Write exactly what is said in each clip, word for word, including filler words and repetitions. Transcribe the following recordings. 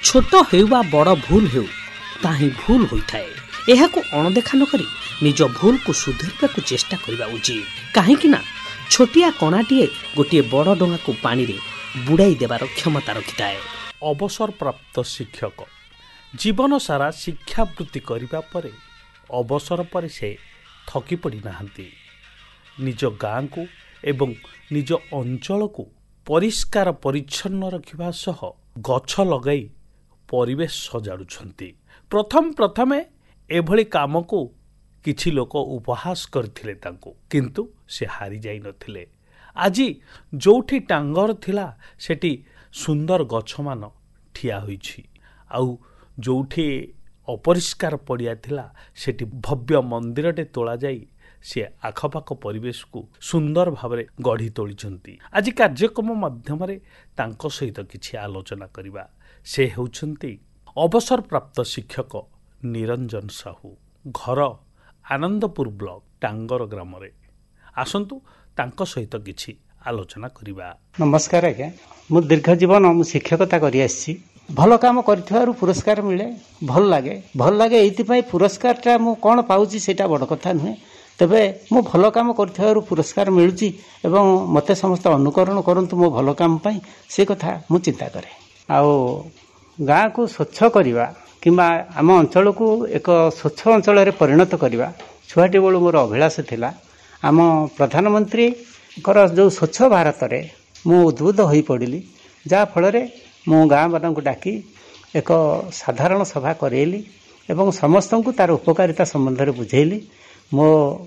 छोट हेउ बा बड़ भूल हेउ ताही भूल होइथाए। एहाकु अणदेखा न करी निज भूल को सुधारबाकु चेष्टा करबा उचित। काहेकि ना छोटिया कणाटीए गोटे बड़ डोंगा को पानी रे बुड़ाई देबार क्षमता रखिथाए। अवसर प्राप्त शिक्षक जीवन सारा शिक्षावृत्ति करिबा परे अवसर पर से थकी पड़ी नाहंती। निज गाँ को एवं निज अंचल को परिष्कार परिच्छन्न रखिबा सह गछ लगाई परिवेश सजाड़ुछंती। प्रथम प्रथमे एभली काम को किछि लोक उपहास करथिले तांको, किंतु से हारी जाई नथिले। आजी जोठी टांगर थिला सेठी सुंदर गछमान ठिया होईछि, आउ जोठी अपरिष्कार पड़िया थिला सेठी भव्य मंदिरटे तोला जाई से आखपाख परिवेश को सुंदर भावरे गढ़ी तोलिछंती। आज कार्यक्रम माध्यम तांको सहित किछि आलोचना करिबा। से हेउछंती अवसर प्राप्त शिक्षक निरंजन साहू, घर आनंदपुर ब्लॉक टांगर ग्राम रे। आसंतु तांको सहित किछि आलोचना करिबा। नमस्कार आज्ञा, मु दीर्घ जीवन मु शिक्षकता करि आछि। भल काम करथिबारु पुरस्कार मिले, भल लागे भल लागे एइतिपई पुरस्कारटा मु कोन पाउछि सेटा बड़ कथा नुहे। तेबे मु भल काम करथिबारु पुरस्कार मिलुछि एवं मते समस्त अनुकरण करंतु मो भल काम पई, से कथा मु चिंता करे। आउ गाँ को स्वच्छ करिबा किंबा आम अंचल को एक स्वच्छ अंचल रे परिणत करिबा छुआटी बेलू मोर अभिलाष थिला। आम प्रधानमंत्री कर जो स्वच्छ भारत रे मु उद्बुद्ध होई पड़िली, जा फल रे मु गाँ वालों को डाकी एक साधारण सभा करेली एवं समस्त को तार उपकारिता संबंध में बुझेली। मो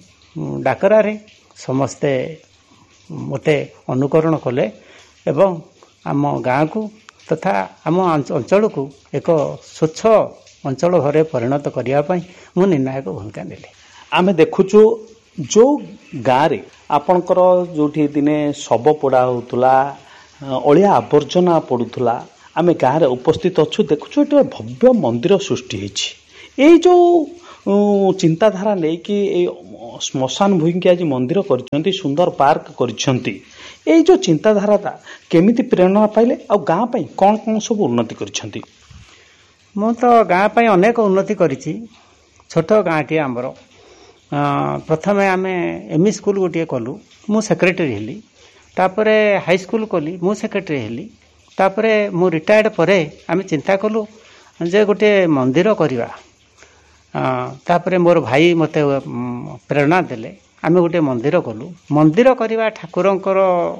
डाकरा रे समस्ते मते अनुकरण कले एवं आम गाँ को तथा आम अंचल को एक स्वच्छ अंचल भाव परिणत करने मु निर्णायक भूमिका नेली। आमे देखुचु जो गाँव रे आपणकर जोठी दिने शब पोड़ा होतुला, अलिया आवर्जना पड़ुला, आमे गाँव रे उपस्थित अच्छु देखुचु एटे भव्य मंदिर सृष्टि होइछि। एई जो चिंताधारा नहीं कि श्मशान भूमि के आज मंदिर कर सुंदर पार्क कर जो चिंताधारा केमिति प्रेरणा पाइले आ गाँ पे कौन कौन सब उन्नति कर? मु तो गाँ पे अनेक उन्नति करिछि। छोट गाँटी आमर प्रथम आम एमई स्कूल गोटे कलु, मु सेक्रेटरी हेली। तापरे हाई स्कूल कली, मु सेक्रेटरी हेली। तापरे मु रिटायर्ड परे आम चिंता कलु जे गोटे मंदिर करवा। तापरे मोर भाई मते प्रेरणा देले, आमे गोटे मंदिर कलु। मंदिर करवा ठाकुरंकर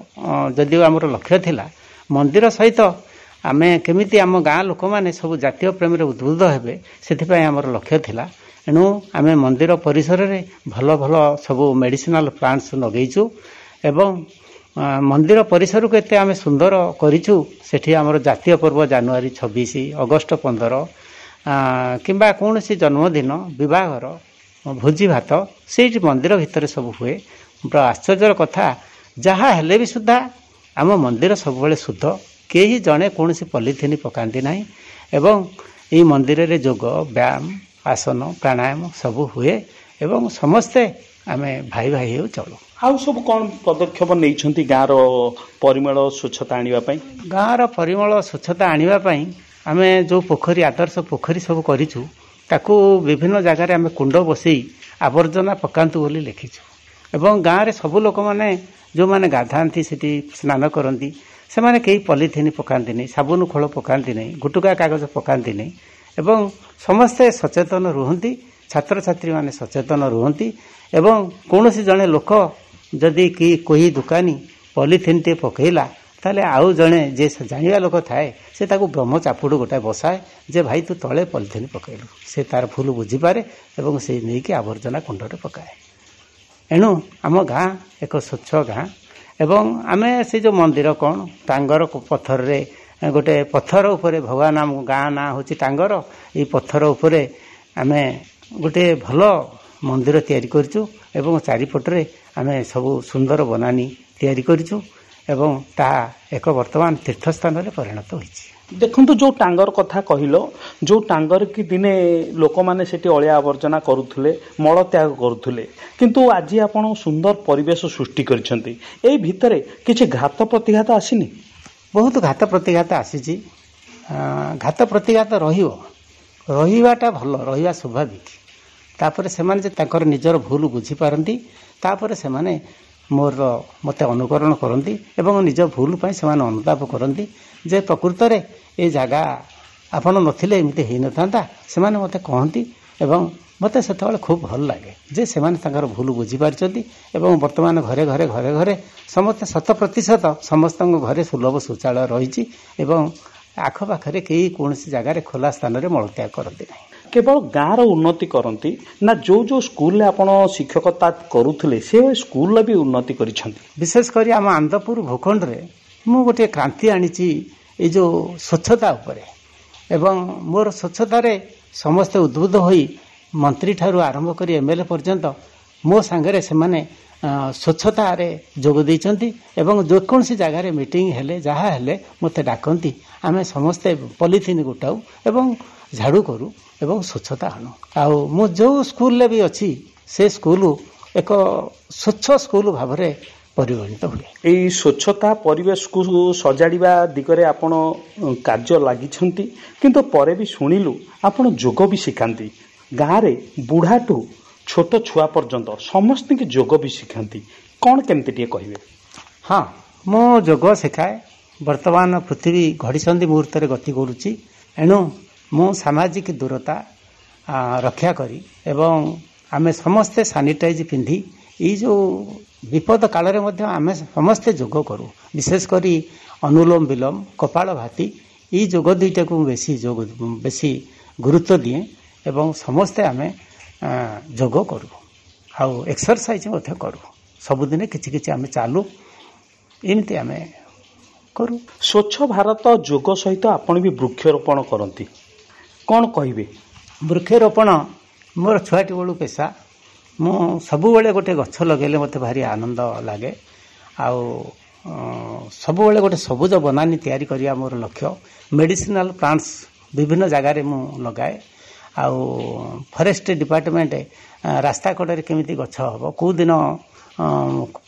जदिव आमर लक्ष्य थिला, मंदिर सहित आमे केमिति आम गाँ लोक माने सब जातीय प्रेम रे उद्बुद्ध हेबे सेथिपई आमर लक्ष्य थिला। एणु आमे मंदिर परिसर रे भल भल सब मेडिसिनल प्लांट्स लगेइछु एवं मंदिर परिसर को एते आमे सुंदर करिछु। सेठी आमर जातीय पर्व जनवरी छब्बीस, अगस्ट पंद्रह किंबा कौन सी जन्मदिन, विवाहर, भोजी भात से मंदिर भितर सब हुए। बड़ा आश्चर्यर कथा, जहाँ हेले भी सुधा आम मंदिर सब बेले शुद्ध, कहीं जड़े कौन सी पॉलिथिन पकाती ना एवं ये मंदिर रे जोग व्यायाम आसन प्राणायाम सब हुए एवं समस्ते आमे भाई भाई हो चलू। आउ सब कौन पदक्षेप नहीं गाँव परिमल स्वच्छता आने? गाँव परिमल स्वच्छता आने आमे जो पोखरी आदर्श पोखरी सब करिछु ताकू विभिन्न जगार आमे कुंड बसई आवर्जना पकांतु बोली लिखिछु एवं गाँव रे सब लोक माने जो माने गाधांती सेठी स्नान करंती से माने कई पॉलिथिन पकांती नहीं, साबुन खोल पकांती नहीं, गुटुका कागज पकांती नहीं एवं समस्ते सचेतन रुहंती। छात्र छात्री माने सचेतन रुहंती एवं कौनसी जने लोक जदि कि कोई दुकानी पॉलिथिन टे पकेला ताले आउ जड़े जे जानिया लोक थाए से ताकू ब्रह्म चापुड़ गोटाए बसाए जे भाई तू तले पॉलिथिन पकेलु, से तार भूल बुझीपारे एवं से नहीं कि आवर्जना कुंडरे पकाए। एणु आम गाँ एक स्वच्छ गाँ एवं आमे से जो मंदिर कौन टांगर पत्थर रे गोटे पत्थर उपरे भगवान आम गाँ ना हूँ टांगर, ये पत्थर उपरे आमे गोटे भल मंदिर तैयारी करिछु एवं चारिपटरे आमे सब सुंदर बनानी तैयारी करिछु एवं ता एक वर्तमान तीर्थस्थान रे परिणत होइछि। देखंतु जो टांगर कथा कहिलो, जो टांगर की दिने लोक माने सेठी अलिया आवर्जना करुथुले, मल त्याग करुथुले, किंतु आज आपण सुंदर परिवेश सृष्टि करिसंती। एई भितरे किछि घात प्रतिघात आसीनी? बहुत घात प्रतिघात आसीछि ଘାତ ପ୍ରତିଘାତ ରହିବ, ରହିବାଟା ଭଲ, ରହିବା ସ୍ୱାଭାବିକ। ତାପରେ ସେମାନେ ଯେ ତାଙ୍କର ନିଜର ଭୁଲ ବୁଝିପାରନ୍ତି, ତାପରେ ସେମାନେ ମୋର ମୋତେ ଅନୁକରଣ କରନ୍ତି ଏବଂ ନିଜ ଭୁଲ ପାଇଁ ସେମାନେ ଅନୁତାପ କରନ୍ତି ଯେ ପ୍ରକୃତରେ ଏ ଜାଗା ଆପଣ ନଥିଲେ ଏମିତି ହେଇନଥାନ୍ତା। ସେମାନେ ମୋତେ କହନ୍ତି ଏବଂ ମୋତେ ସେତେବେଳେ ଖୁବ୍ ଭଲ ଲାଗେ ଯେ ସେମାନେ ତାଙ୍କର ଭୁଲ ବୁଝିପାରିଛନ୍ତି ଏବଂ ବର୍ତ୍ତମାନ ଘରେ ଘରେ ଘରେ ଘରେ ସମସ୍ତେ ଶତ ପ୍ରତିଶତ ସମସ୍ତଙ୍କ ଘରେ ସୁଲଭ ଶୌଚାଳୟ ରହିଛି ଏବଂ ଆଖପାଖରେ କେହି କୌଣସି ଜାଗାରେ ଖୋଲା ସ୍ଥାନରେ ମଳତ୍ୟାଗ କରନ୍ତି ନାହିଁ। କେବଳ ଗାଁର ଉନ୍ନତି କରନ୍ତି ନା ଯୋଉ ଯୋଉ ସ୍କୁଲରେ ଆପଣ ଶିକ୍ଷକତା କରୁଥିଲେ ସେ ସ୍କୁଲରେ ବି ଉନ୍ନତି କରିଛନ୍ତି? ବିଶେଷ କରି ଆମ ଆନ୍ଦପୁର ଭୂଖଣ୍ଡରେ ମୁଁ ଗୋଟିଏ କ୍ରାନ୍ତି ଆଣିଛି ଏଇ ଯେଉଁ ସ୍ୱଚ୍ଛତା ଉପରେ ଏବଂ ମୋର ସ୍ୱଚ୍ଛତାରେ ସମସ୍ତେ ଉଦ୍ବୁଦ୍ଧ ହୋଇ ମନ୍ତ୍ରୀଠାରୁ ଆରମ୍ଭ କରି ଏମ୍ଏଲ୍ଏ ପର୍ଯ୍ୟନ୍ତ ମୋ ସାଙ୍ଗରେ ସେମାନେ ସ୍ୱଚ୍ଛତାରେ ଯୋଗ ଦେଇଛନ୍ତି ଏବଂ ଯେକୌଣସି ଜାଗାରେ ମିଟିଂ ହେଲେ ଯାହା ହେଲେ ମୋତେ ଡାକନ୍ତି। ଆମେ ସମସ୍ତେ ପଲିଥିନ୍ ଗୋଟାଉ ଏବଂ ଝାଡ଼ୁ କରୁ ଏବଂ ସ୍ୱଚ୍ଛତା ଆଣୁ। ଆଉ ମୁଁ ଯେଉଁ ସ୍କୁଲରେ ବି ଅଛି ସେ ସ୍କୁଲ ଏକ ସ୍ୱଚ୍ଛ ସ୍କୁଲ ଭାବରେ ପରିଗଣିତ ହୁଏ। ଏଇ ସ୍ୱଚ୍ଛତା ପରିବେଶକୁ ସଜାଡ଼ିବା ଦିଗରେ ଆପଣ କାର୍ଯ୍ୟ ଲାଗିଛନ୍ତି, କିନ୍ତୁ ପରେ ବି ଶୁଣିଲୁ ଆପଣ ଯୋଗ ବି ଶିଖାନ୍ତି। ଗାଁରେ ବୁଢ଼ାଠୁ ଛୋଟ ଛୁଆ ପର୍ଯ୍ୟନ୍ତ ସମସ୍ତଙ୍କୁ ଯୋଗ ବି ଶିଖାନ୍ତି, କ'ଣ କେମିତି ଟିକେ କହିବେ? ହଁ, ମୁଁ ଯୋଗ ଶିଖାଏ। ବର୍ତ୍ତମାନ ପୃଥିବୀ ଘଡ଼ିସନ୍ଧି ମୁହୂର୍ତ୍ତରେ ଗତି କରୁଛି, ଏଣୁ ମୁଁ ସାମାଜିକ ଦୂରତା ରକ୍ଷା କରି ଏବଂ ଆମେ ସମସ୍ତେ ସାନିଟାଇଜ୍ ପିନ୍ଧି ଏଇ ଯେଉଁ ବିପଦ କାଳରେ ମଧ୍ୟ ଆମେ ସମସ୍ତେ ଯୋଗ କରୁ। ବିଶେଷ କରି ଅନୁଲୋମ ବିଲୋମ, କପାଳ ଭାତି, ଏଇ ଯୋଗ ଦୁଇଟାକୁ ମୁଁ ବେଶୀ ଯୋଗ ବେଶୀ ଗୁରୁତ୍ୱ ଦିଏ ଏବଂ ସମସ୍ତେ ଆମେ ଯୋଗ କରୁ ଆଉ ଏକ୍ସରସାଇଜ୍ ମଧ୍ୟ କରୁ। ସବୁଦିନେ କିଛି କିଛି ଆମେ ଚାଲୁ, ଏମିତି ଆମେ କରୁ। ସ୍ୱଚ୍ଛ ଭାରତ ଯୋଗ ସହିତ ଆପଣ ବି ବୃକ୍ଷରୋପଣ କରନ୍ତି, କ'ଣ କହିବେ? ବୃକ୍ଷରୋପଣ ମୋର ଛୁଆଟି ବେଳୁ ପେଶା। ମୁଁ ସବୁବେଳେ ଗୋଟେ ଗଛ ଲଗାଇଲେ ମୋତେ ଭାରି ଆନନ୍ଦ ଲାଗେ ଆଉ ସବୁବେଳେ ଗୋଟେ ସବୁଜ ବନାନୀ ତିଆରି କରିବା ମୋର ଲକ୍ଷ୍ୟ। ମେଡ଼ିସିନାଲ ପ୍ଲାଣ୍ଟସ୍ ବିଭିନ୍ନ ଜାଗାରେ ମୁଁ ଲଗାଏ ଆଉ ଫରେଷ୍ଟ ଡିପାର୍ଟମେଣ୍ଟ ରାସ୍ତା କଡ଼ରେ କେମିତି ଗଛ ହେବ, କେଉଁ ଦିନ